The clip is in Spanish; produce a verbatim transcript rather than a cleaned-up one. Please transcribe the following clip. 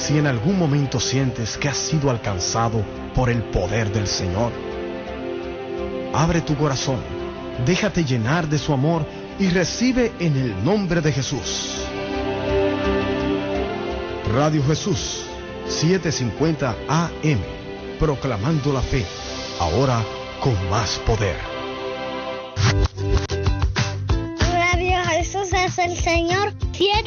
Si en algún momento sientes que has sido alcanzado por el poder del Señor, abre tu corazón, déjate llenar de su amor y recibe en el nombre de Jesús. Radio Jesús, setecientos cincuenta A M, proclamando la fe, ahora con más poder. Radio Jesús es el Señor.